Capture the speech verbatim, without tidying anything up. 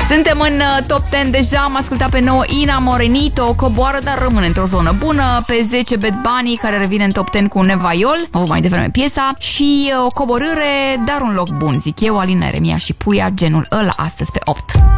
Suntem în top zece deja, am ascultat pe nouă Ina Morenito, coboară, dar rămâne într-o zonă bună. Pe zece Bad Bunny, care revine în top zece cu Nevaiol, am avut mai devreme piesa. Și o coborâre, dar un loc bun, zic eu, Alina Eremia și Puia, genul ăla astăzi pe opt.